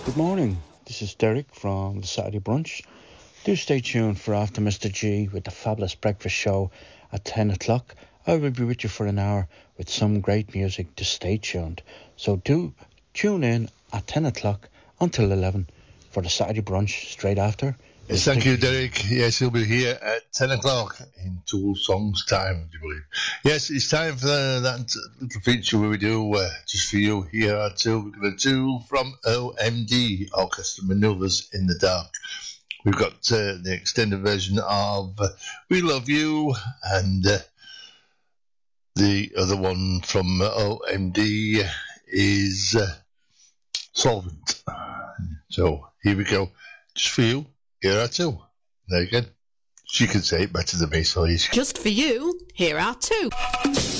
Morning, this is Derek from the Saturday Brunch. Do stay tuned for After Mr. G with the fabulous breakfast show at 10 o'clock. I will be with you for an hour with some great music to stay tuned. So do tune in at 10 o'clock until 11 for the Saturday Brunch straight after. Yes, thank you, Derek. Yes, he'll be here at 10 o'clock in 2 songs' time, do you believe? Yes, it's time for that little feature where we do Just For You. Here are two. We're going to do from OMD, Orchestra Manoeuvres in the Dark. We've got the extended version of We Love You, and the other one from OMD is Solvent. So here we go. Just For You. Here are two. There again. She can say it better than me, so Just For You, here are two.